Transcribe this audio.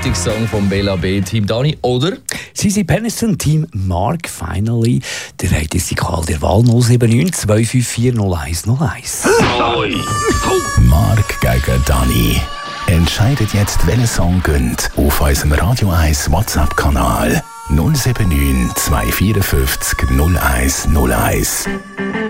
Lieblingssong vom Bela B. Team Dani, oder? Sisi Penniston, Team Mark, finally. Der hat die Qual der Wahl 079 254 0101. Mark gegen Dani. Entscheidet jetzt, welcher Song gönnt auf unserem Radio 1 WhatsApp-Kanal 079 254 0101.